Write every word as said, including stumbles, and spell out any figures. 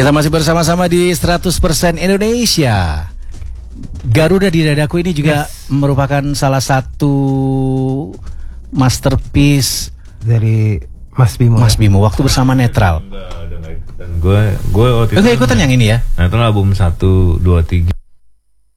Kita masih bersama-sama di seratus persen Indonesia. Garuda di Dadaku ini juga yes. merupakan salah satu masterpiece dari Mas Bimo. Mas Bimo waktu bersama Netral. Gue gue waktu itu ikutan yang ini ya. Netral album satu, dua, tiga